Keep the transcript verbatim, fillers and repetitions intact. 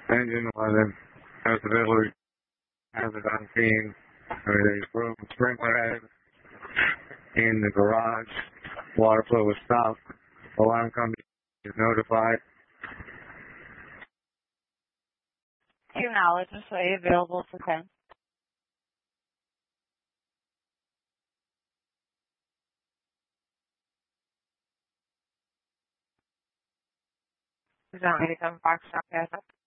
Engine eleven has available hazard on scene. There is a broken sprinkler head in the garage. Water flow was stopped. Alarm company is notified. Two knowledge display available for ten. Does that mean to come Foxtrot Gas up?